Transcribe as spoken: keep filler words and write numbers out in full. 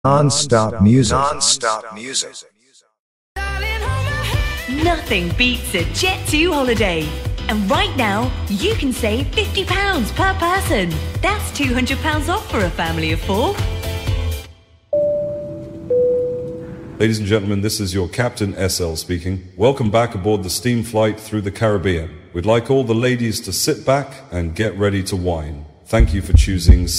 Non-stop music. Non-stop music. Nothing beats a Jet two holiday. And right now, you can save fifty pounds per person. That's two hundred pounds off for a family of four. Ladies and gentlemen, this is your Captain S L speaking. Welcome back aboard the steam flight through the Caribbean. We'd like all the ladies to sit back and get ready to wine. Thank you for choosing